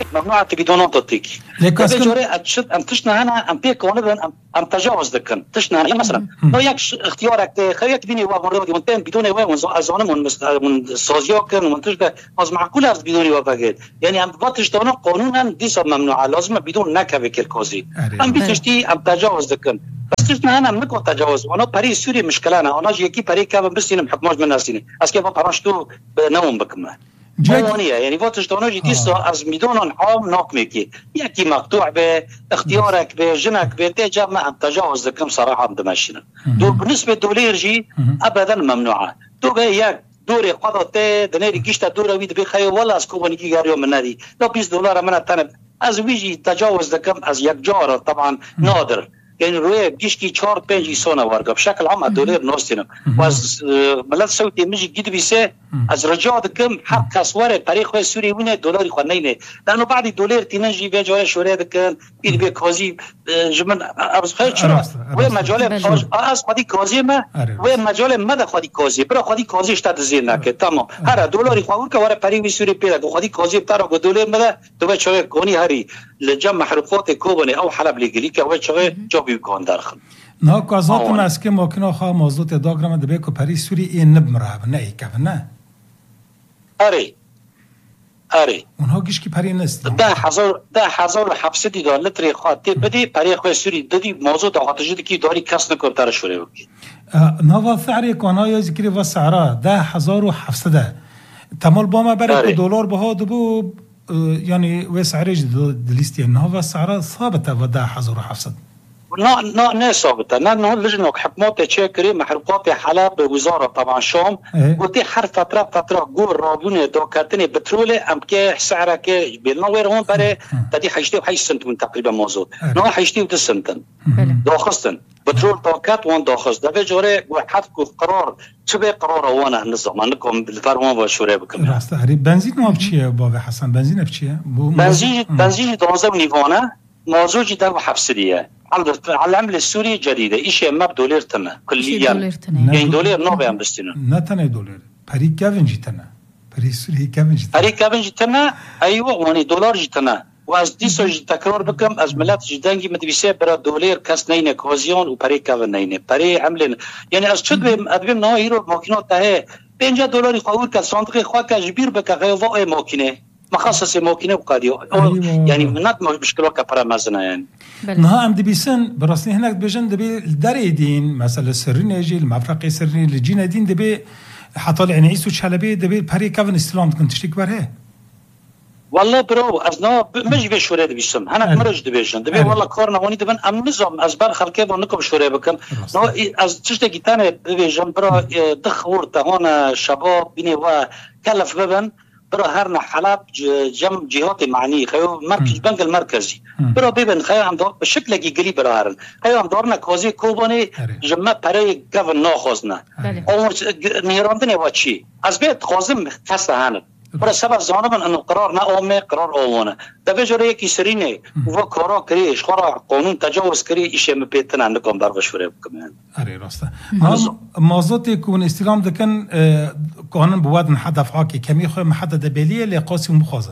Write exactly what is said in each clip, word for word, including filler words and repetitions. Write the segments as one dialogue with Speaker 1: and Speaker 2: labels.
Speaker 1: ممنوع بدون نقطتك
Speaker 2: لكن
Speaker 1: جوري اتشد ام تشنا انا ام بيك ونبن ام ام تجاوز دكن تشنا يعني مثلا لو ياك اختيارك خيك بيني وبين وانتين بدون وين زون من من سوزيوكن ومنتج از معقول از بدون وفاقات يعني ام بطش دون قانونا دي صار ممنوع لازم بدون نكبه كالكوزي ام بيشتي ام تجاوز دكن بس تشنا انا مكو تجاوز وانا بري سوري مشكله انا انا جيكي بري كام بس انا محكماش من ناسيني اسكي بطرشتو بنوم بكما جوانية يعني فوتش تونوجي تيسو از ميدونون عام ناكميكي يكي مقطوع باختيارك بجنك بتجا ما تجاوز كم صراحة بدمشنا دو بالنسبة دوليرجي أبدا ممنوعة دو بياك دوري قضاء دنيري كيشتا دوري ويد بخير ولا اسكوبني كي غاريو من نادي لو بيس دولار من التنب از ويجي تجاوز كم از يك جارة طبعا نادر يعني روي بيشكي چهار پنج سنه ورقه بشكل عام دولار نوستينم واز ملت صوتي مجي جد بيسه از رجاء دكم حق كسوره تاريخ سوري وين دولار خنينه لانه بعد الدولار تنجي بجوله شوري دكن بيد بي كوزي جمن ابز خير شنو وين مجال از خدي كوزي ما وين مجال ماذا خدي كوزي برا خدي كوزي اشتاد زينا كه تمام هر دولار خور كوره بري سوري بيد خدي كوزي بتاع دولار ماذا تو شويه كوني هري لجمع حرفات كوبني او حلب ليجليكا وشويه جوبي كون داخل
Speaker 2: نه کازاتون است که ممکنه خواهم موضوع داغرام دبی کو پری سوری این نبمره نه ای که نه
Speaker 1: آری آری
Speaker 2: اونها گیش کی پری نیست
Speaker 1: ده هزار ده هزار حبسه دی دار لتری خاطر بدی پری خو سوری دادی موضوع داغاتجی کی داری کس نکرد تر شوره بکی
Speaker 2: نوا فعلی کانای یا ذکری و سعرا ده هزار و هفتصد تمال با ما برای دلار بها دبو يعني وسعرج دليستي انها سعرها ثابته وده هزار و هفتصد
Speaker 1: نا نا نه ثابته نه نه لجنه حكومات تشكري محروقات حلب وزاره طبعا شام قلتي هر فتره فتره قول رابونه دو كارتني بترول ام كي سعرها كي بالنوير هون بري تدي حيشتي وحي سنت من تقريبا موضوع نو حيشتي وتسنتن داخستن بترول طاقات وان داخست ده جوري واحد قرار شبه قرار وانا النظام انكم بالفرمان وشوري بكم
Speaker 2: راست هري بنزين ما بچيه بابا حسن بنزين بچيه
Speaker 1: بنزين بنزين دوازده نيفونه موضوع جدا وحبسديه على العمل السوري جديده شيء ما بدولار تنا كليا يعني دولار نو بيان بستنا
Speaker 2: لا تنا دولار بري كافنجي تنا بري سوري كافنجي
Speaker 1: بري كافنجي تنا ايوه واني دولار جتنا واز ديسو تكرار بكم ازملات جدانجي مدبيسه برا دولار كاس نينه كوزيون وبري كافن نينه بري عمل يعني از شد ادبم نو هيرو ماكينات ته پنجاه دلار خور که صندوق خوا که جبیر بك غيظاء ماكينه مخصص ماكينه وقاديو يعني منات مشكله كبر مزنا يعني
Speaker 2: نها ام دبيسن براسني هناك بجن دبي دريدين مثلا سرين يجي المفرقي سرين لجينا دين دبي حتى العنيس وشلبي دبي بري كافن استلام كنت تشتك بره
Speaker 1: والله برو ازنا مش بشوره دبيسم انا مرج دبيجن دبي والله كورنا وني دبن ام نظام ازبر خلكه ونكم شوره بكم نو از تشتكي تاني دبيجن برو دخور تهون شباب بيني وكلف ببن برو هرنا حلب جم جهات معني خيو مركز بنك المركزي برو بيبن خيو عم دور بشكل قليل برو هرن خيو عم دورنا كوزي كوبوني جمع بري كفن ناخذنا او نيراندني واتشي از بيت خازم خاصه هانت برای سبب زانم انه قرار نه آمه قرار آوانه دفعه جوره یکی سرینه و کارا کری اشخارا قانون تجاوز کری ایشه مپیتن اندکم برگشوره بکمین
Speaker 2: اره راسته موضوعی کون استلام دکن قانون بوادن حدف حاکی کمی خواه محدد بیلیه لقاسی مخازن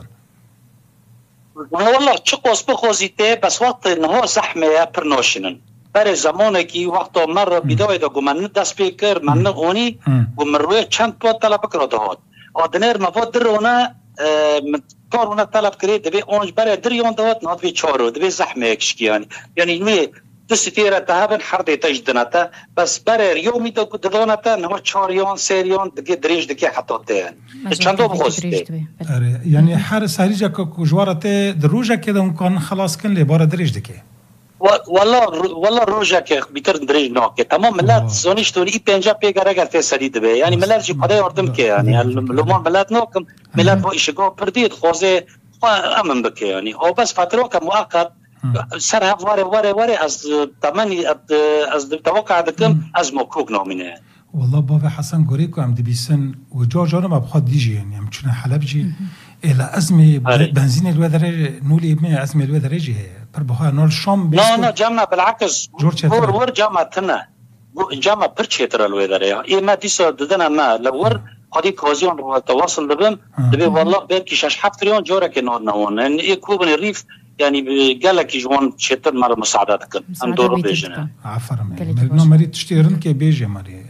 Speaker 1: والله چه قاس بخوازیده بس وقت انها زحمه پرناشنن برای زمانه که وقتا مر بیدای دا گو من دست بیکر من اونی گو مروی چند پا طلب کرده هاد آدنر مواد درونه کارونه طلب کرد دبی اونج برای دریان داد ناد وی چارو دبی زحمه کشکیانی یعنی می دستیره تهابن حرده تجدناتا بس برای یومی دو دادانتا نما چاریان سریان دگه دریج دگه حتی تیان چندو بخواسته
Speaker 2: یعنی هر سریجا که جوارت دروجا که دون کان خلاص کن لبار دریج دگه
Speaker 1: والله والله روجا که بیتر درج ناکه تمام ملت زونیش توری ای پنجاه پیگره گرفته سرید به یعنی ملت جی قضیه اردم که یعنی لومان ملت ناکم ملت با ایشگاه پردید خوازه امن بکه یعنی او بس فتره که مؤقت سر هف واره واره واره از تمنی از توقع دکم از مکوک نامینه
Speaker 2: والله بابا حسن گوریکو هم دبیسن و جا جانم ابخواد دیجی یعنی هم چونه حلب جی الى ازمه بنزين الوذر نولي ما ازمه الوذر يجي بر بها نول شام
Speaker 1: لا لا جمع بالعكس ور ور جمع تنا جمع برشيتر الوذر اي ما ديسو ددنا ما لور هذه كوزيون رو تواصل دبم دبي والله بيركي شاش حفتريون جورا كنور نون ان يكوبن الريف يعني قال لك يجون شتر مر مساعداتك ام دور بيجنا
Speaker 2: عفوا ما مريت تشتيرن كي بيجي مري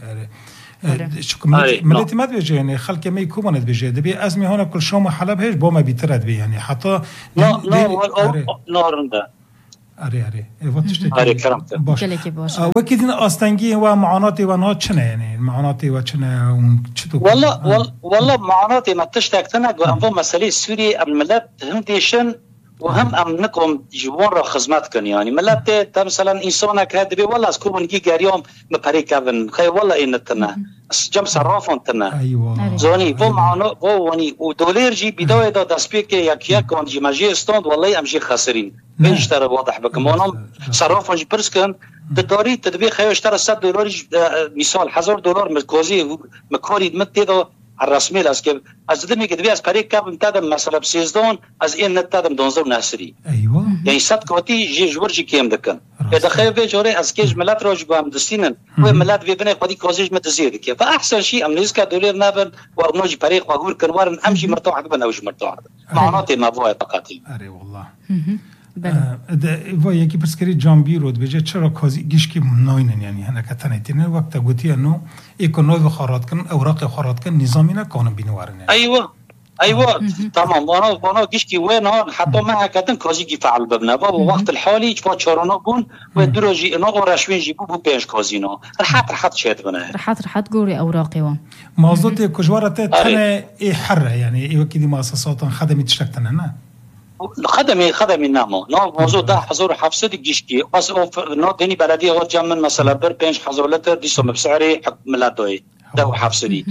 Speaker 2: شكو مليت ما بيجي يعني خلك ما يكون بيجي دبي ازمي هنا كل شو ما حلب هيش بو ما بيترد بي يعني حتى
Speaker 1: لا لا نورندا
Speaker 2: اري اري وقتشتي
Speaker 1: اري كرامته
Speaker 2: باش وكيدين استنجي ومعاناتي وناتشنا يعني معاناتي واتشنا ونشتو
Speaker 1: والله والله معاناتي ما تشتاكتنا قام مسألة سوري الملات هنديشن وهم امنكم جوار خدماتكم يعني ملات مثلا انسانك هذا والله اسكو نجي اليوم مباري كافن خي والله انتنا جم صرافون تنا
Speaker 2: ايوه
Speaker 1: زوني بو معنا بو وني ودولار جي بدايه دا سبيك ياك ياك كون جي ماجي ستوند والله امشي خاسرين بيشتري واضح بكم انا صرافون جي برسكن تدوري تدبير خيو اشترى ستة دولار مثال هزار دولار مكوزي مكوري متدو الرسمي لاسكي از دمي كدبي از بريك كاب متادم مثلا بسيزدون از ان نتادم دونزو ناسري
Speaker 2: ايوه
Speaker 1: يعني صد كوتي جي جورجي كيم دكن اذا خير في جوري از كيج ملات روج بام دسينن وملات في بني قدي كوزيج متزيد كي فاحسن شيء امنيسكا دولار نابن وابنوجي بريق واقول كنوار امشي مرتوح بنا وش مرتوح معناته ما بو تقاتل
Speaker 2: اري والله بله و یکی پرسکری جامبی رود بجه چرا کازی گیشکی ناینن یعنی هنه کتنیتینه وقت گوتی انو اکونوی خارات کن اوراق خارات کن نظامی نکانم بینوارنه
Speaker 1: ايوه ايوه تمام وانا وانا گیشکی وين حتى ما هكذا کازی کی فعل ببنا بابا وقت الحالي چپا چارانا بون و دروجي انا ورشوين جيبو بو بينش کازینا راحت راحت شد بنا
Speaker 3: راحت راحت گوری اوراقي وان
Speaker 2: موضوع کجوارته تنه ای حره يعني ای وكيدي مؤسسات خدمه تشتكتنا نه
Speaker 1: خدمي خدمي نامو نو موضوع ده حضور حفصه ديشكي بس نو دني بلديه هو جمن مثلا بر بنش حضورلت ديسو بسعري حق ملاتوي ده حفصه دي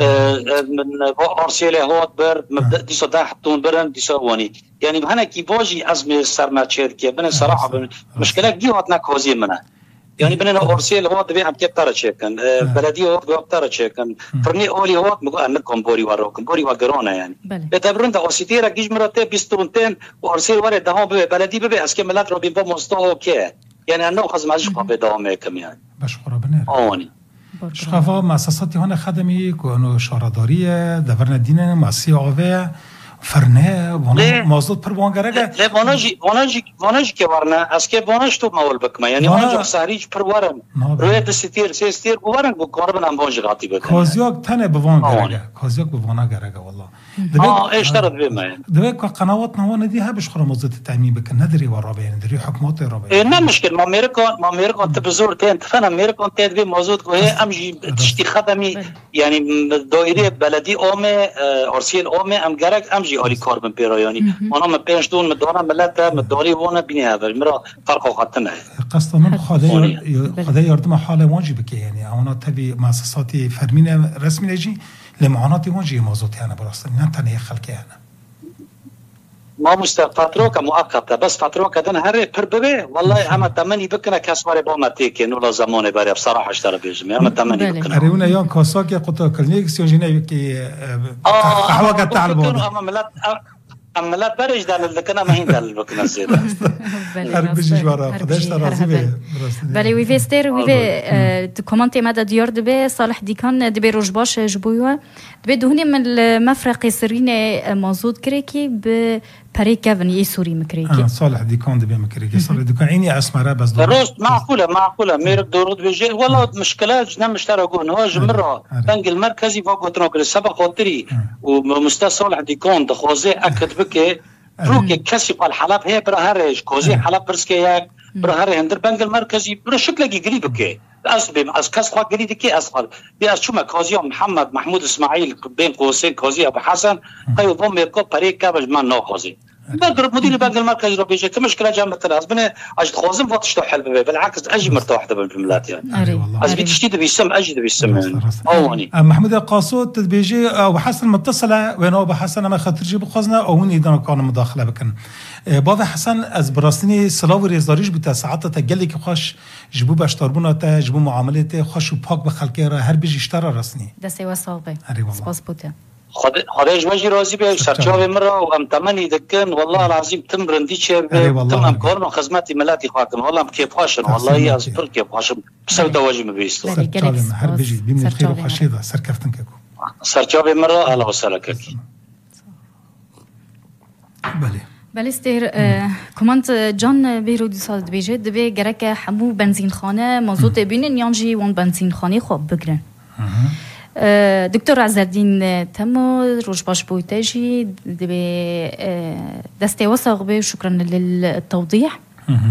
Speaker 1: من ارسله هو بر مبدا ديسو ده حطون برن ديسو وني يعني هنا كي باجي ازمه سرماتشير كي بن صراحه مشكله دي هاتنا كوزي منها يعني بننا أرسل هو دبي عم كتر شيكن بلدية هو كتر شيكن فرني أولي هو مقول أنكم بوري وراكم بوري وجرونا يعني بتبرون ده أرسيتيرا جيج مرتين بيستونتين وأرسل ورد ده هو بلدي ببي أسكي ملات ربي بمستوى كه يعني أنه خز ماجش قابل دوامه كم يعني
Speaker 2: بشكر بنير
Speaker 1: أوني
Speaker 2: شخافة مؤسساتي هنا خدمي كونو شاردارية دفرنا دينا مؤسسية عوية فرنه وانا موضوع پر وانگرگه
Speaker 1: لا وانا جي وانا جي وانا جي كبرنا اسكي وانا شتو مول بكما يعني وانا جو ساريج پر ورن رويت ستير سيستير ورن بقرب من بونج غاطي بك
Speaker 2: كوزيوك تنه بوانگرگه كوزيوك بوانگرگه والله
Speaker 1: اه ايش ترد بما يعني
Speaker 2: دبي قنواتنا هو ندي هبش خرا موضوع التامين بك ندري ورابع يعني ندري حكومات رابع
Speaker 1: ايه ما مشكل ما امريكا ما امريكا تبزور تين فانا امريكا تدبي موجود هي امجي تشتي خدمي يعني دائره بلدي اومه ارسيل اومه ام جرك امجي اولي كاربن بيرا يعني انا ما بينش دون مدونا ملتا مدوري وانا بني هذا مرا فرق خاطنا
Speaker 2: قصدا من خدای خدای يردم حال واجب بك يعني انا تبي مؤسساتي فرمين رسمي نجي لمعاناتي واجي موضوعي انا براستني نتني خلقي انا
Speaker 1: ما مستفتروك مؤقته بس فتروك كدن هري برببه والله اما تمني بكنا كاسوار بوما تيكي نولا زمانه بري بصراحه اشترى بيجمي اما تمني بكنا
Speaker 2: اريونا يوم كوساكي قطو كليكسيون جيني كي قهوه قطع البون
Speaker 1: اما ملات اما لا برج دال اللي كنا ما هين دال بكنا زيد
Speaker 2: هرب جوارا قداش ترازي
Speaker 3: بله وی ستر وی كومنتي ماده ديار دبي صالح ديكان دبي روجباش جبويوا دبي دهوني من المفرق سرين موجود كريكي ب بري كافن يسوري مكريكي
Speaker 2: اه صالح ديكان دبي مكريكي صالح ديكان عيني اسمره بس
Speaker 1: روست معقوله معقوله ميرك دورود بيجي والله مشكلات جنا مشتركون هو جمره بنك المركزي فوق تنوكل سبق خاطري ومستر صالح ديكان دخوزي اكد بك روكي كسي قال حلب هي برهرج كوزي حلب برسكي برهر هندر بنك المركزي برشكل قريبك أصبي أسكاس خا قريدي كي أصغر بيأس شو ما كوزي محمد محمود إسماعيل بين قوسين كوزي أبو حسن قيو ضم يكو بريك كابج ما نو كوزي بقدر مدير البنك المركزي لو بيجي كمشكلة جامعة تراس بنا أجد خوزم فاتشتو حل ببي بالعكس أجي مرتاح دبل بالملات يعني أزبي تشتي دبي السم أجي دبي السم يعني أواني
Speaker 2: محمود القاسوت بيجي أبو حسن متصلة وين أبو حسن ما خاطر جيب خوزنا أو وني دنا كان مداخلة بكن بعض حسن از براستنی سلاو ریزداریش بیت ساعت تا گلی که خوش جبو باشتربونا تا جبو معاملات خوش و پاک به خلقی را هر بیش اشترا رسنی
Speaker 3: دسته و ساقه سپاس بوده
Speaker 1: خد خداش وجه راضي به سرچاوي مره و ام تمني دكن والله العظيم تم رندي شير تم ام كورن خدماتي ملاتي خاطر والله كيف خاشن والله از تركيا خاشن بسودا وجه ما بيستو
Speaker 2: هر بيجي بيمن خير وخشيده سركفتن كيكو
Speaker 1: سرچاوی مرا الله وسلك
Speaker 2: بله
Speaker 3: بله استیر کمانت جان بیرو دی سال بیجه دبی گرک همو بنزین خانه مازوت بینن یانجی وان بنزین خانه خوب بگرن دکتر عزالدین تمو روش باش بويتاجي دبي دستي وثق به شكرا للتوضيح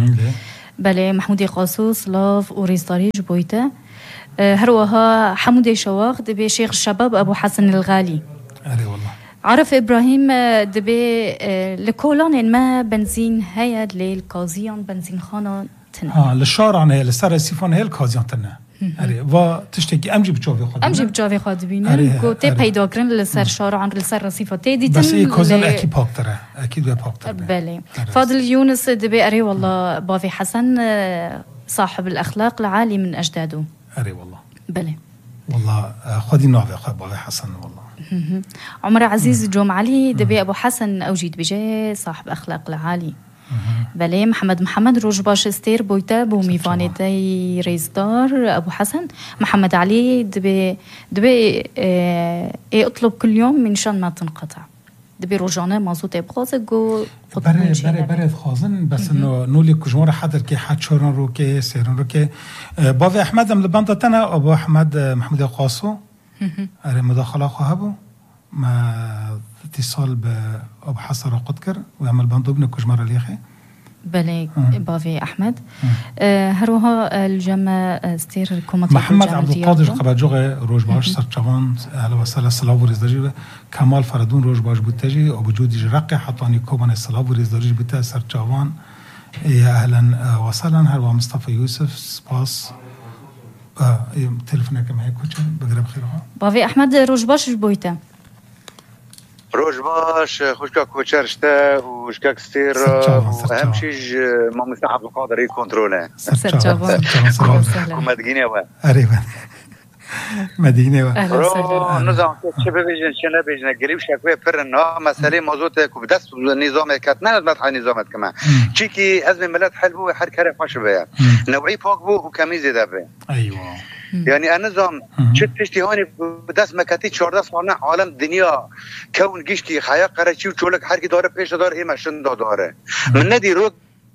Speaker 3: بله محمود قاسو سلاف وريستاريج بويتا هروها حمودي شواخ دبي شيخ الشباب ابو حسن الغالي
Speaker 2: أري والله
Speaker 3: عرف ابراهيم دبي لكولان ما بنزين هيا للكازيان بنزين خانه تن
Speaker 2: ها للشارع هي لسر سيفون هي الكازيان تنه أري و تشتكي امجي بجوفي خود
Speaker 3: امجي بجوفي خود بينن كوتي پیدا کردن لسر شارع عن لسر صفات دیدن
Speaker 2: بس این کازیان اکی پاک تره اكيد پاک تره
Speaker 3: بله فاضل يونس دبي اري والله بافي حسن صاحب الاخلاق العالي من اجداده
Speaker 2: أري والله
Speaker 3: بله
Speaker 2: والله خدي نوع بافي حسن والله
Speaker 3: عمر عزيز جوم علي دبي ابو حسن اوجيد بجي صاحب اخلاق العالي بله محمد محمد روج باش استير بويتا بو ميفانيتي ريزدار ابو حسن محمد علي دبي دبي اه اطلب كل يوم من شان ما تنقطع دبي روجانه مازوت بخازق و
Speaker 2: بري بري بري خازن بس انه نولي كجمهور حاضر كي حد شورن رو كي سيرن رو كي بافي احمد من البندتنا ابو احمد محمود قاسو اري مداخله خو ما اتصال بأبو حسن قدكر ويعمل بندوبنا كجمرة ليخي
Speaker 3: بله بافي أحمد أه هروها الجمع ستير كومنت
Speaker 2: محمد عبد القادر قباجوغ روج باش سرچوان على وسائل الصلاة ورزداري كمال فردون روج باش بوتاجي أبو جودي جرقي حطاني كوبان الصلاة ورزداري بوتا سرچوان يا أهلا وسهلا هروا مصطفى يوسف سباس آه تلفونك معي كوتش بقرب خيرها
Speaker 3: بافي أحمد روج باش بويتا
Speaker 4: روج باش خوشكا كوتشرشتا وشكا كستير واهم شيء ما مستعب القادر يكونتروله
Speaker 3: سرچاوان
Speaker 4: مدينه و
Speaker 2: اريبا مدينه و
Speaker 4: رو نظام چه ببیجن چه نبیجن گریب شکوه پرنا مسئله موضوع کو بدست نظام کات نه مدح نظامت كمان چی کی از ملت حلو هر کره خوش بیا نوعی پاک بو و کمی زیاده به
Speaker 2: ايوه
Speaker 4: يعني النظام شت تشتي هوني بدس مكاتي چهارده سال عالم دنیا كون گشتي خيا قرچي وچولك هر کی داره پیش داره اي ماشين داره من ندي رو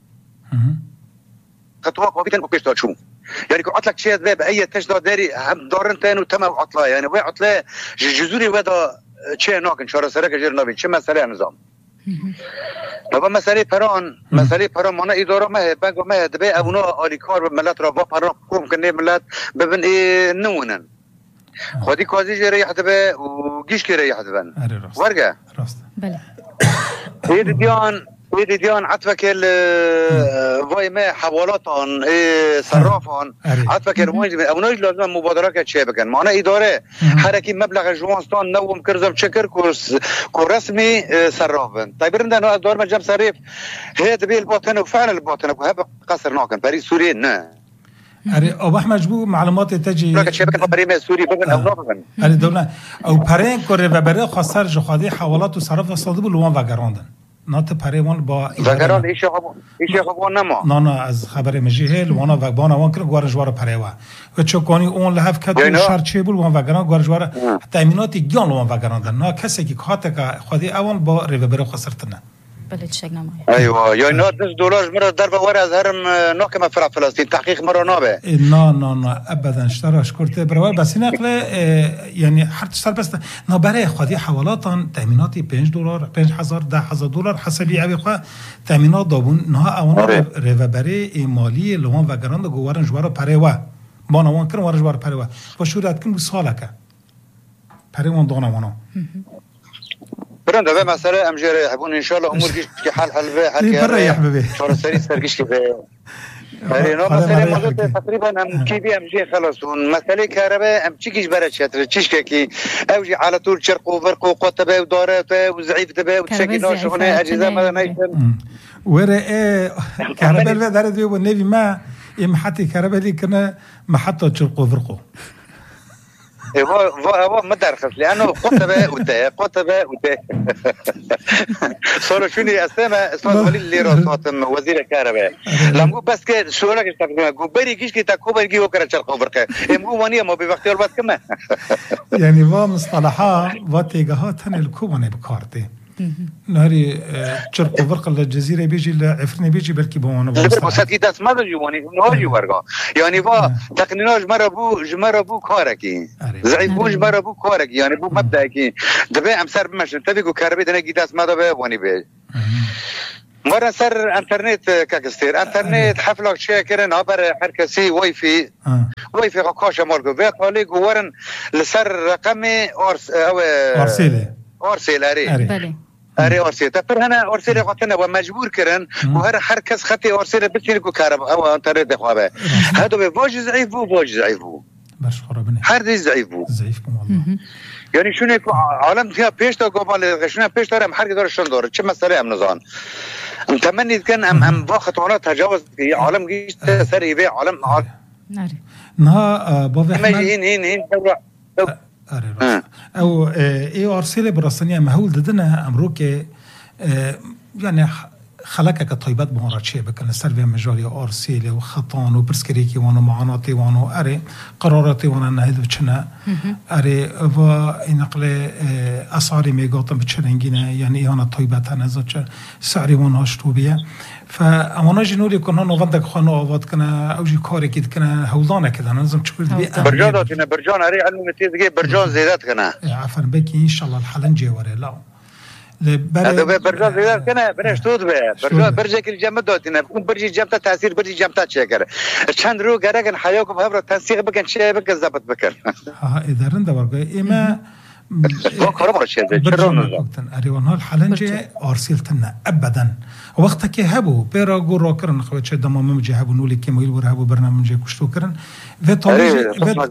Speaker 4: خطوه قويتن وبيش دار شو يعني كو عطلك شيء ذا باي تشدا داري هم دارن تاني وتم عطله يعني وي عطله جزوري ودا چه ناكن شهر سره كجير نبي چه مساله نظام بابا مساله پران مساله پران مانا اداره ما بنگو ما دبي ابونا آلیکار ملت را با پران قوم کنه ملت ببن ای نمونن خودی کازی جره یحتبه و گیش که یحتبن ورگه
Speaker 2: راست
Speaker 3: بله
Speaker 4: اید دیان اید دیان عطفك ال وای ما حوالاتان صرافان عطفك رموز ابوناش لازم مبادره که بکن مانا اداره حرکی مبلغ جوانستان نوم کرزم چکر کورس کو رسمي صرافن طيب رندن دور ما جاب صريف هي تبي الباطن وفعلا الباطن وهب قصر ناكن بري سوريا نه
Speaker 2: اري ابو احمد جو معلومات تجي
Speaker 4: لك شبكه بري سوري بغن او نافن
Speaker 2: اري دوله او پرين كور و بري خسر جو خادي حوالات و صرف صادب لوان وگراندن نات پریوان با
Speaker 4: وگران ایش خوب ایش خوب نما
Speaker 2: نه نه از خبر مجیه لوانا و بانا وان کر گوار جوار پریوا و چوکانی اون لحف کد شرچه بول وان وگران گوار جوار تامینات گیان لوان وگراندن نه کسی که خاطر که خودی اول با ریو برو خسرتنه
Speaker 3: بله تشک نمای
Speaker 4: ايوه يعني نص دولار مره ضربه ورا زهرم نوكما فرع فلسطين تحقيق مره نابه
Speaker 2: نه نه نه ابدا اشترى شكرت بروا بس نقله يعني حرت اشترى بس نه برای خودی حوالاتان تامیناتی پنج دلار پنج هزار ده هزار دلار حسبی ابي خو تامینات دابون نه اون ریو برای مالی لوان وگراند گوارن جوار پروا بانا وان کر وار جوار پروا و شورت کن سالکه پروان دانا وانا
Speaker 4: برند به مساله امجره يحبون ان شاء الله امور كي حل حل به
Speaker 2: حل كي يا حبيبي
Speaker 4: شهر سري سرقش كي فرينو مساله موجود تقريبا ام كي بي امجي خلاص مساله كهرباء ام تشيش برشات تشيش كي اوجي على طول شرق وبرق وقطبه ودارته وزعيف تبه وتشكي شغله اجهزه ما نايشن
Speaker 2: ورا كهرباء دار دي والنبي ما محطه كهرباء اللي كنا محطه شرق وبرق
Speaker 4: هو هو مدرخص لانه قطبه وتا قطبه وتا صار شنو اسمه استاذ ولي اللي راسات وزير الكهرباء لما بس كده شو لك تقول بري كيش كي تكوبر كي وكره شرق افريقيا مو ونيه ما بوقت الوقت كمان
Speaker 2: يعني وا مصطلحات واتجاهات هن الكوبانه بكارتي نهاري شرق افريقيا الجزيره بيجي لعفرني بيجي بركي بوانا
Speaker 4: بس كي داس ما بيجوني نهاري ورقه يعني وا تقنيناج مره بو جمره بو كاركي زعيم بو جمره بو كاركي يعني بو مبدا كي دبي ام سر مش تبيكو كهرباء انا كي داس ما دبي وني بي مرة سر انترنت كاكستير انترنت حفلة شاكرن عبر حركسي واي فاي واي فاي قاشة مالكو بيت طالق ورن لسر رقمي أورس أو
Speaker 2: أرسيلي
Speaker 4: أرسيل أري
Speaker 3: بله
Speaker 4: أري أرسيل تفر هنا أرسيل قتنا ومجبور كرن وهر حركس خطي أرسيل بتشيلكو كهرباء أو انترنت إخوابه هذا بواج ضعيف بو بواج ضعيف بو
Speaker 2: بشكر ربنا
Speaker 4: حردي ضعيف بو
Speaker 2: ضعيف بو والله
Speaker 4: يعني شنو عالم فيها بيشتا قبل شنو بيشتا رم حركة دور شن دور شو مسألة أم نظام متمني كان ام ام باخت وانا تجاوز عالم جيش سر يبيع عالم
Speaker 3: نعم
Speaker 2: نها بابا
Speaker 4: احمد هين هين هين
Speaker 2: او اي ارسله برسنيه مهول ضدنا امروكي يعني خلقك طيبات بهارات شيء بكن سرفي مجاري ارسله وخطان وبرسكريكي وانو معاناتي وانو اري قراراتي وانا نهيد بچنا اري و نقل اسعاري ميغاتم بچرنگينه يعني انا طيبات انا زچ سعري وانهاش توبيه فامانا جنوري كنا نوفندك خانو آواد كنا اوجي كاري كده كنا هولدانه كده انا لازم تشكر بي
Speaker 4: برجاناتنا برجان اري علم نتيجه برجان زيادات كنا
Speaker 2: عفوا بكي ان شاء الله الحلنجي وري لا
Speaker 4: هذا برجان زيادات كنا برش تود به برجان برجك الجمد دوتنا بكون برجي جمتا تاثير برجي جمتا شكر چند رو گرگن حياكم هبر تنسيق بكن شيء بك ضبط بكن
Speaker 2: ها اذا رند ورقه اما
Speaker 4: وكرم رشيد
Speaker 2: برجان اريوان الحلنجي ارسلتنا ابدا وقتك هبو بيرا غورو كرن خوچ دما ممجي هبو نولي كيميل ور هبو برنامج كشتو كرن وتوليج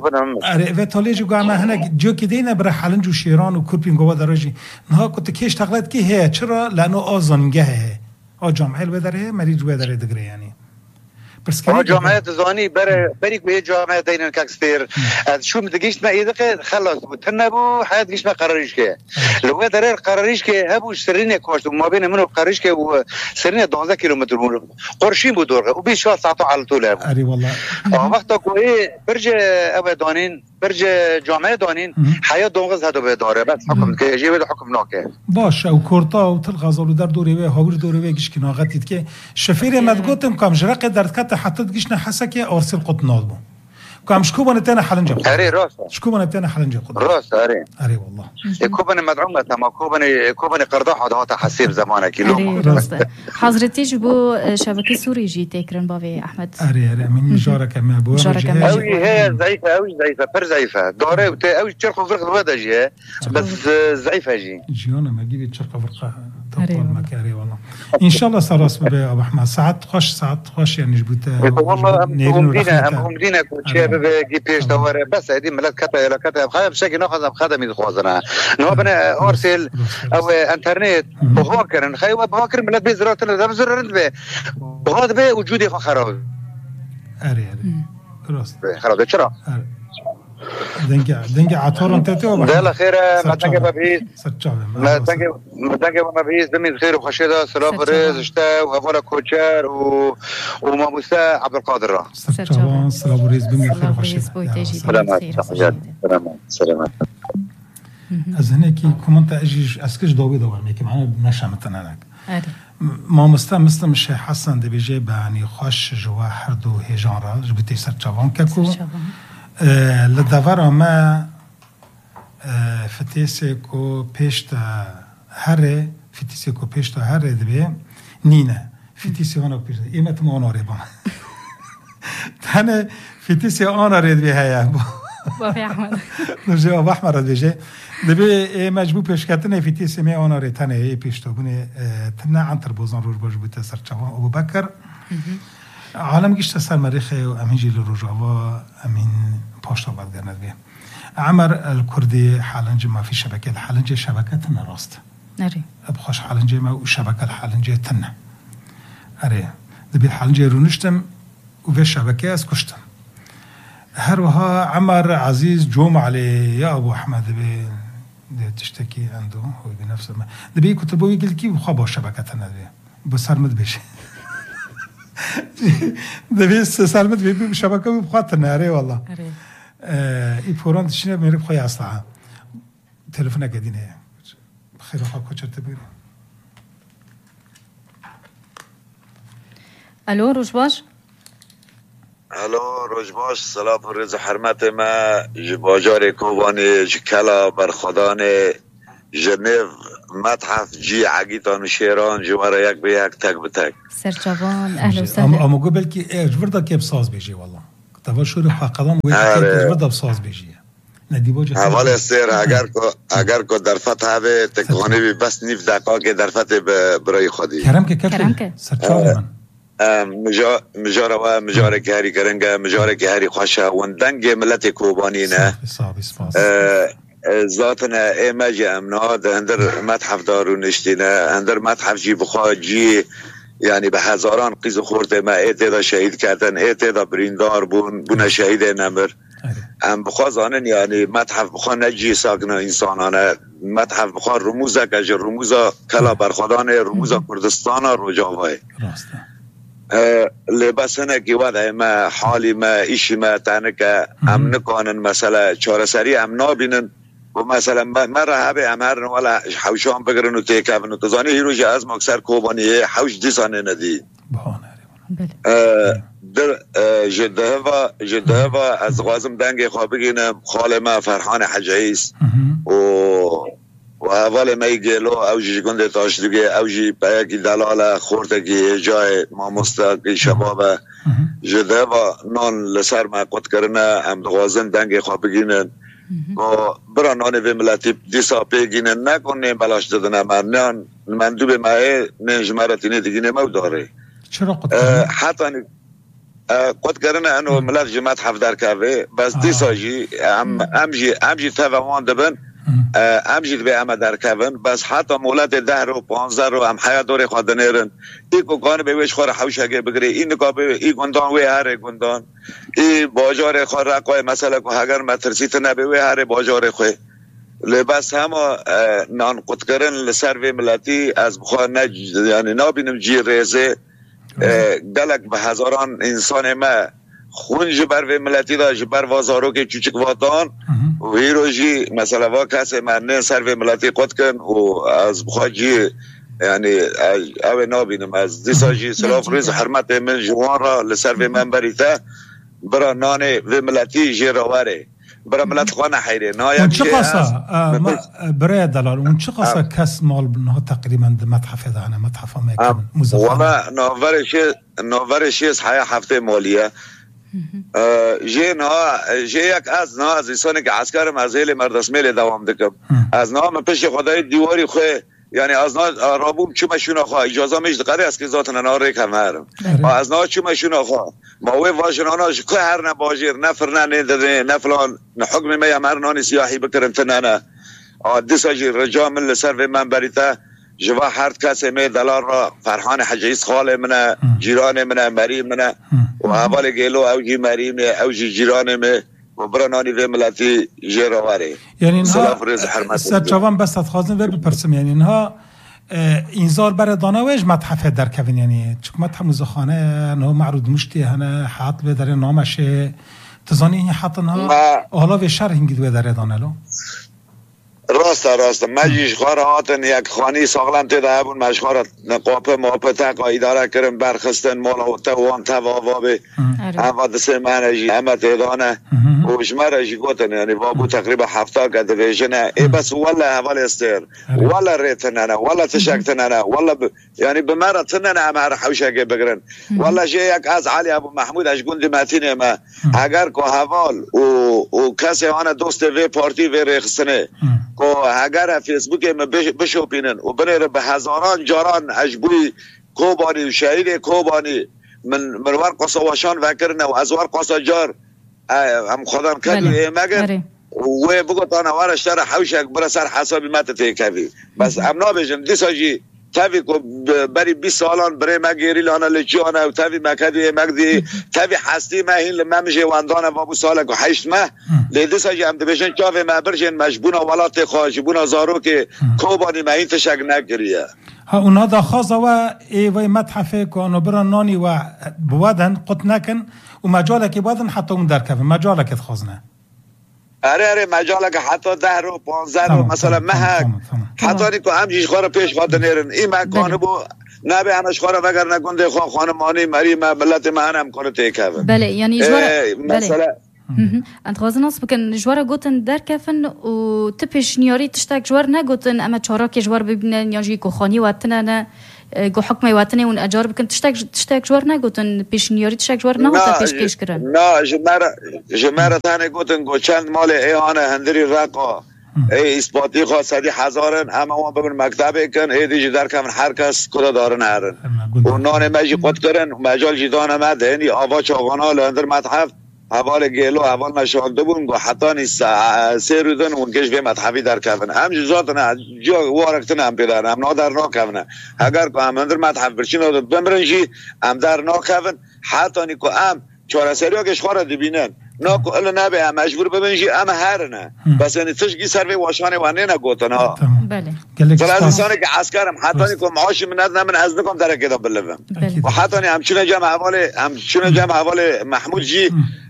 Speaker 2: وتوليج قام هنا جو كدينا بر حلنج وشيران وكوربين جوا درجي نها كنت كيش تغلط كي هي چرا لانه ازنگه هي ا جامعه الودره مريض ودره دغري يعني
Speaker 4: بس كان جامعه زاني بر بريك بي جامعه دينا كاكستير شو مدقيش ما ايدك خلص وتنبو حياه قيش ما قرريش كي لو درير قرريش كي هبو سرينه كوش ما بين منو قرريش كي وسرينه اثنا عشر كيلومتر قرشين بدور وبي شو ساعته على طول
Speaker 2: اري والله
Speaker 4: وقت كوي برج ابو دانين برج جامعه دانين حياه دونغز هذا بداره بس حكم كي يجيب حكم ناكه
Speaker 2: باش او كورتا وتلغزالو در دوره و هاور دوره گيش كنا غتيت كي شفير مدغوتم كم جرق درت حتى تجيشنا حسكي أرسل قطناد بو كم شكوبنا تانا حلنجة قطن
Speaker 4: أري راسا
Speaker 2: شكوبنا تانا حلنجة قطن
Speaker 4: راسا أري
Speaker 2: أري والله
Speaker 4: كوبنا مدعومة تما كوبنا كوبنا قرداح هذا هذا حسيب زمانه كيلو
Speaker 3: أري راسا حضرتي جبو شبكة سوري جي تكرن بابي أحمد
Speaker 2: أري أري من جارك ما بو
Speaker 3: جارك ما
Speaker 4: أوي هي ضعيفة أوي ضعيفة بر ضعيفة دارة وت أوي شرق فرق الوضع جي بس ضعيفة جي
Speaker 2: جيونا ما جيبي شرق فرقة تطول مكاري والله إن شاء الله صار بابي أبو أحمد ساعات خوش ساعات خوش يعني جبوته
Speaker 4: والله مدينة مدينة شباب جيبيش دور بس هذه ملك كتا إلى كتا بخا بشكل ناخذ بخدمة الخوازنا نوبنا أرسل أو إنترنت بواكر خيوة بواكر ملك بيزرات لنا بزر رند به وهذا به وجودي خراب
Speaker 2: أري أري راست
Speaker 4: خراب شرا
Speaker 2: دنجا دنجا عطور أنت تو
Speaker 4: ده الأخير ما تنجى ببيز ما تنجى ما تنجى ببيز دمي خير وخشيدة سلام بريز اشتا وهفولا كوتشار و وماموسا عبد القادر
Speaker 2: سلام سلام بريز دمي خير وخشيدة
Speaker 4: سلامات سلامات سلامات
Speaker 2: از هناك كومنت اجي اسكش دوبي دور ميكي معنا نشا متنانك ما مستم مستم الشيخ حسن دي بيجي باني خوش جوا حردو هيجان را جبتي سر جوان كاكو لدفر ما فتيسي كو بيشتا هره فتيسي كو بيشتا هره دبي نينا فتيسي وانا بيشتا ايمت ما انا ريبا تاني فتيسي انا ريد بي هيا
Speaker 3: بابي احمد
Speaker 2: نرجع ابو احمد بيجي دبي مجبور بيشكاتني فتيسي مي انا ريد تاني اي بيشتا بني تنا عن تربوزان روج باش بوتا سر جوان ابو بكر عالم گشت سر مریخه و امین جیل روجاوا امین پاشتا بعد گرند بیم عمر الكردي حالنجي ما في شبكة الحالنجي شبكة تنا راست
Speaker 3: أري
Speaker 2: أبخش حالنجي ما وشبكة الحالنجي تنا أري دبي الحالنجي رونشتم وفي شبكة أسكشتم هروها عمر عزيز جوم علي يا ابو احمد بي تشتكي عنده هو بنفسه ما دبي كنت بقول لك كيف خبر شبكتنا دي بس هرمد بيش دبي سالمت بي بشبكه بخاطرنا ري والله اه اي فوران شنو ميري بخوي اصلا تليفونك قاعدين هي بخير اخوك كنت تبي
Speaker 3: الو روجباش
Speaker 5: الو روجباش سلام و رضا حرمت ما باجار کوبانی جکلا برخدان ژنو متحف جی عگیتان شیران جواره یک به یک تک به تک
Speaker 3: سرچوان اهلا وسهلا
Speaker 2: اما اما قبل كي جبردا كي بصاز بيجي والله كتابا شوري حقدام ويجي جبردا بصاز بيجي ندی بوجه
Speaker 5: حوال استر اگر کو اگر کو در فتح به تکانی بی بس نیف دقیقه که در فتح برای خودی
Speaker 2: کرم که کرم که سرچوان من
Speaker 5: مجا مجاره و مجاره که هری کرنگه مجاره که هری خوشه وندنگ ملت کوبانی نه ذاتنا ایمج امنا اندر متحف دارو نشتینه اندر متحف جی بخواه جی یعنی به هزاران قیز خورده ما ایتدا شهید کردن ایتدا بریندار بون بونه شهید نمر ام بخواه زانن یعنی متحف بخواه نجی ساکن انسانانه متحف بخواه رموزه که رموزه کلا برخودان رموزه کردستان رو جاوه لباسنه که وضع ما حالی ما ایشی ما تانه که ام نکانن مثلا چاره سری ام نابینن و مثلا من رهبه امرن ولا حوشان بگرن و تیکبن و تزانی هیروش از مکسر کوبانیه حوش دیسانه ندی در جده و جده و از غازم دنگ خواه بگینم خال ما فرحان حجعیس و و اول ما گلو اوجی گنده تاشدگی اوجی پیاکی دلاله خورتگی جای ما مستقی شباب جده و نان لسر ما قد کرنه ام غازم دنگ خواه بگینن و برا نان و ملتی دیسا پیگینن نکنه بلاش دادن من من دو به ماه نجمرتینه دیگه نمو داره
Speaker 2: چرا قد کرنه؟
Speaker 5: حتی قد کرنه انو ملت جمعت حفدر که بس دیسا جی امجی امجی تفاوان دبن امجید به امه در کون بس حتی مولد ده رو پانزده رو هم حیات دوری خواهده نیرن ای کگانه به ویش خواه حوشگه بگره این نگاه به ای گندان وی هر گندان ای باجار خواه رقای مثلا که اگر مترسیت نبه وی هر باجار خواه لباس همه نان قد کرن لسر وی ملتی از بخواه نج یعنی نابینم جی ریزه دلک به هزاران انسان ما خون جبر و ملتی دا جبر وازارو که چوچک واتان و هیروجی مثلا وا کسی منه سر و ملتی قد کن و از بخواجی یعنی او نابینم از دیسا جی سلاف ریز حرمت من جوان را لسر و من بریتا برا نان و ملتی جی راوره برا ملت خوانه حیره
Speaker 2: اون چه قصه برای دلال اون چه قصه کس مال بنها تقریبا متحف دهنه متحف همه کن مزخانه
Speaker 5: والا نوورشی از حیا هفته مالیه جه نه جه یک از نه از انسانی که عسکر مزهل مردسمیل دوام دکم از نه من پیش خدای دیواری خو یعنی از نه رابوم چه مشون خو اجازه میش دقیقه است که ذات نه ری کمرم از نه چه مشون خو ما وی واژنانا که هر نه باجر نفر نه نه نه فلان حکم می امرنان سیاحی بکرن تنانه دساجی رجا من لسر و من بریته جوا هر کسی می دلار را فرحان حجیس خاله منه جیران منه مریم منه و اول گلو اوجی مریم اوجی جیران می و برانانی و ملتی جیرواره
Speaker 2: یعنی اینها سرچوان بس تخوازن و بپرسم یعنی اینها اینزار برای دانویج متحف در کوین یعنی چک متحف مزخانه نه معروض مشتی هنه حاط به در نامشه تزانی این حاط اینها حالا به شرح اینگید و در دانلو
Speaker 5: راست راست مجیش خواهاتن یک خانی ساغلم تیده بون مشخارت نقاپه ماپه تقا اداره کرن برخستن مالا و توان تواوا به حوادثه منجی همه تیدانه وشمرجی گوتن یعنی بابو تقریبا هفته گده ویژنه ای بس ولا اول استر ولا ریتننه ولا تشکتننه ولا ب... یعنی به مرا تننه همه هر حوشگه بگرن ولا جه یک از علی ابو محمود اش گندی متینه ما اگر که حوال و, و کسی آن دوست وی پارتی وی ریخستنه که اگر فیسبوک ما بشو بینن و بره به هزاران جاران اجبوی کوبانی و شهید کوبانی من مروار قصواشان وکرنه و ازوار قصاجار هم خودم کدوی مگر و بگو تا نوارش تر حوشک برا سر حسابی مت تیکوی بس امنا بجن دیسا جی تابی کو بری بیست سالان برای ما گیری لانا لجانا و تابی مکدی مکدی تابی حستی ما هین لما میشه واندانه و ابو سالک و هشت ماه لیدی ساجی هم دبیشن چاوه ما برشن مجبون ولات خواجبون زارو که کوبانی ما هین تشک نگریه
Speaker 2: ها اونا دا خاصه و ای وی متحفه کانو بران نانی و بوادن قط نکن و مجالك بادن حتى اون در کفن مجالك خازنه
Speaker 5: اره اره مجالك حتی ده رو پانزده رو مثلا مهک حتی نیکو همجیش خواه پیش خواهد نیرن این مکانه بو نبی همش خواه وگر نکنده خواه خانمانی مری ملت من هم کنه تیکفن
Speaker 3: بله یعنی جواره
Speaker 5: مثلا
Speaker 3: انت خوازن اصلا بکن جواره گوتن در کفن و تپش نیاری تشتاک جوار نگوتن اما چاراک جوار ببینن یا جی که خانی واتنه نه جو حكم وطني ون اجار بكن تشتاك تشتاك جوار نگوتن پیش نیاری تشتاك جوار نه پیش کش کرن
Speaker 5: نه جمره جمره تانه گوتن گو چند مال ایانه هندری رقا ای اثباتی خاصدی هزارن اما اون ببین مکتب کن ای دیگه در کمن هر کس کدا دارن هرن و نان ماجی قد کرن مجال جیدان مد یعنی آوا چاغانا لندر متحف حوال گلو حوال نشانده بون گو حتی نیست سه روزن اون کش به متحفی در کفن هم جزات نه جا وارکتن هم پیدن هم نا در نا کفنه اگر که هم در متحف برچین آدد بمرنجی هم در نا کفن حتی نیکو هم چاره سری ها کش خواره دبینن نا که الا نبه هم مجبور ببینجی هم هر نه بس یعنی تشگی سروی واشانه وانه نگوتن ها
Speaker 3: بله
Speaker 5: فلان انسانی که عسکرم حتی نیکو معاشی منت نمن از نکم در کدا بلوم و حتی نی همچونه جمع حوال همچونه جمع حوال محمود جی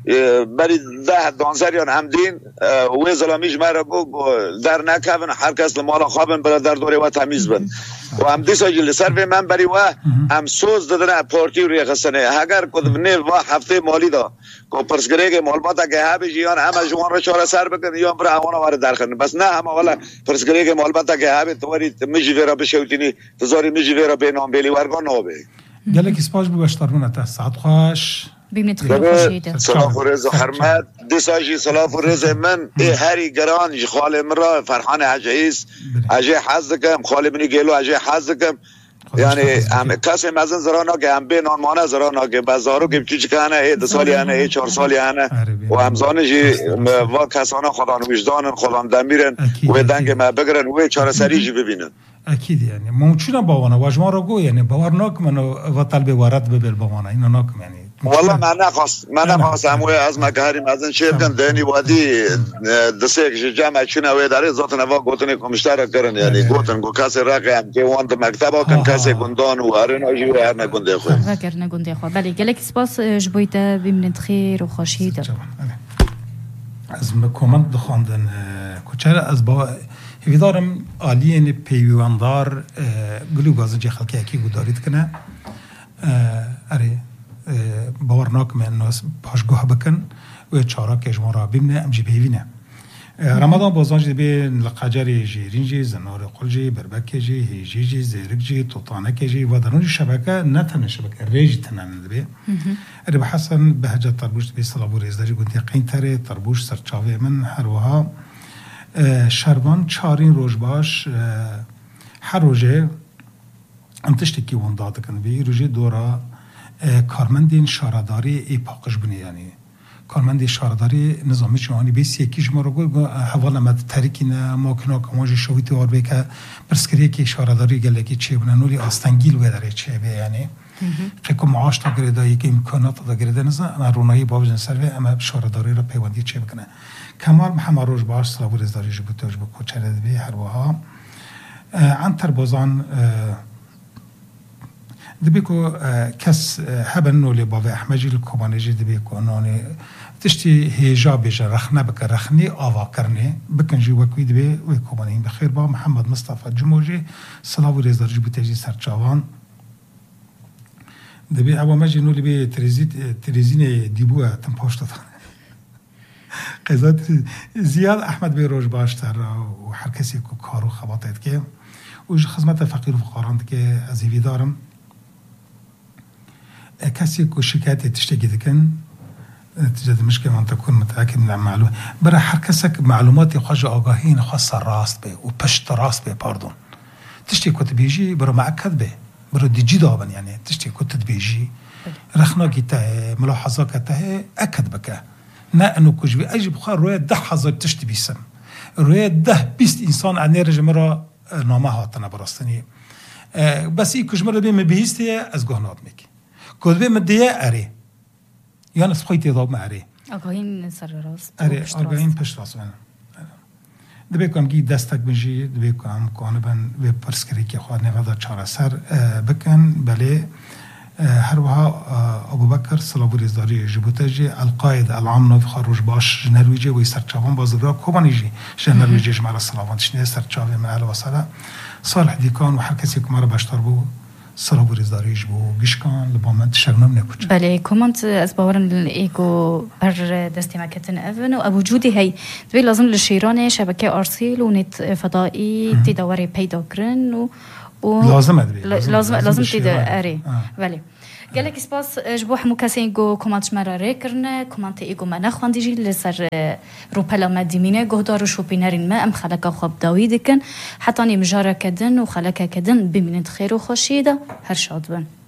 Speaker 5: بری ده دانسریان همدین و ظلامیش مرا گو در نکفن هر کس مالا خوابن بلا در دوره و تمیز بند و هم دیسا جل سر من بری و هم سوز دادن پارتی روی خستنه اگر کد نه و هفته مالی دا کو پرسگره که مالباتا که ها بجیان هم جوان را چاره سر بکن یا برا اون وارد درخن بس نه هم والا پرسگره که مالباتا که ها توری میجی ورا بشوتینی تزاری میجی ورا به نام بلی ورگان نوبه
Speaker 2: گله کی سپاس بوشترونه تا ساعت خوش
Speaker 3: ببینید خیلی خوشیده
Speaker 5: سلام و رضا حرمت دیساجی سلام و رضا من ای هری گران خاله مرا فرحان عجیز عجی حظ کم خاله منی گلو عجی حظ کم یعنی هم کسی مزن زرانا که هم به نان مانه زرانا که بازارو که چیچ کنه ای دو سالی هنه ای چهار سالی هنه و همزانه جی و کسانه خدان وجدانن خدان دمیرن و دنگ ما بگرن و چهار سری جی ببینن
Speaker 2: اكيد يعني ممكن باوانا واجمار رو يعني باورناك من وطلب وارد ببل باوانا اینا ناکم يعني
Speaker 5: والله ما نخواست ما نخواست هموی از مکاری مزن شیر کن دینی وادی دسته که جمع چونه وی داره ذات نوا گوتنی که مشترک کرن یعنی گوتن گو کسی رقم که وانت مکتبا کن کسی گندان و هرین آجی و هر نگنده خواه
Speaker 3: فکر نگنده خواه بله گلک سپاس جبویتا بمنت خیر و خوشیده
Speaker 2: از مکومند دخواندن کچر از با هیدارم آلین پیواندار گلو گازنجی خلقی اکی گودارید کنه اره باورناک من ناس پاشگاه بکن و چارا که جمارا ببینه امجی بهینه رمضان بازانج دبی لقاجری جیرینجی زنار قلجی بربکجی هیجیجی زیرکجی توطانکجی و درون شبکه نتنه شبکه ریج تنن دبی اره بحسن بهجت تربوش دبی صلابو ریزداری گونتی قین تره تربوش سرچاوه من هروها شربان چارین روز باش هر روزه ام تشتکی وان داده کن بی روزه دورا کارمندین شارداری ای پاکش بنی یعنی کارمندی شارداری نظامی جهانی بیست یکیش ما رو گو حوالا مد تریکینه ماکنا کماجی شویتی وار بی که برسکریه که شارداری گله که چه بنا نوری آستنگیل و داره چه بی یعنی خیلی معاش تا گریده یک امکانات تا گریده نزد اما رونایی بابجن سروی اما شارداری را پیوندی چه بکنه کمال محمد روز باش سلام و رزداری جبوتوش با کوچره بی هر وها عن تربازان دبی کو کس هبن نولی باوی احمدی لکوبانجی دبی کو نانی تشتی هیجا بیش رخنه بک رخنی آوا کرنه بکنجی وکوی دبی و کوبانی بخیر با محمد مصطفی جموجی سلام و رزداری جبوتوشی سرچاوان دبی ابو مجی نولی بی تریزیت تریزینه دیبوه تم پاشت قضات زیاد احمد بی روز باشتر و هر کسی که کارو خواهد که و خدمت فقیر و فقران که از ایوی دارم کسی که شکایت تشتگی دکن تجد مشکل من تكون متأكد من المعلومات برای هر کسی که معلوماتی خواهد آگاهین خاص راست به و پشت راست به پاردون تشتی که تبیجی برای معکد به برای دیجی دابن یعنی تشتی که تبیجی رخناکی ته ملاحظاک ته اکد بکه نه انو کجوی اجب خواهد روی ده هزار تشتی بیسم روی ده بیست انسان عنی رجمه را نامه هاتنه براستنی بس ای کجمر بی مبیستی از گهنات میکی کد بی مدیه اری یا نسخیتی ضاب معری
Speaker 3: آگاهین سر راست
Speaker 2: اره آگاهین پشت راست من دبی کم گی دستک بنجی دبی کم کانه بن و پرسکری که خواهد نفذ چهار سر بکن بله هر وها ابو بکر صلاب ریزداری جبوتاجی القاید العام نوی خروج باش جنرویجی و سرچاوان بازرگاه کوبانیجی جنرویجی جمعه صلابان تشنیه سرچاوی معلو و صلاح صالح دیکان و هر کسی که مرا باشتر بود صلاب ریزداریش بود گیشکان لبامن تشرنم نکوچ
Speaker 3: بله کامنت از باورن ایگو بر دستی مکتن اون و ابو جودی هی دوی لازم لشیران شبکه ارسیل و نت فضایی تداوری پیدا کرن و
Speaker 2: لازم ادري
Speaker 3: لازم لازم, لازم تدا اري بله قالك سباس جبو حمو كاسين جو كومانت مرا ريكرنا كومانت ايجو ما نخوان ديجي لسر روبلا مديمينه جهدار شو بينارين ما ام خلقا خب داويدكن حتى ني مجارة كدن وخلقا كدن بمنت خير وخشيده هر شاد بن